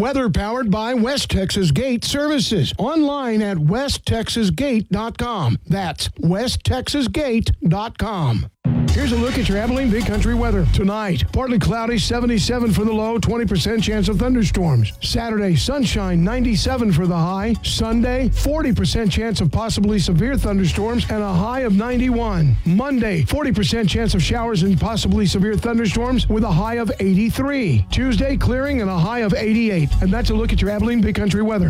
Weather powered by West Texas Gate Services. Online at westtexasgate.com. That's westtexasgate.com. Here's a look at your Abilene Big Country weather. Tonight, partly cloudy, 77 for the low, 20% chance of thunderstorms. Saturday, sunshine, 97 for the high. Sunday, 40% chance of possibly severe thunderstorms and a high of 91. Monday, 40% chance of showers and possibly severe thunderstorms with a high of 83. Tuesday, clearing and a high of 88. And that's a look at your Abilene Big Country weather.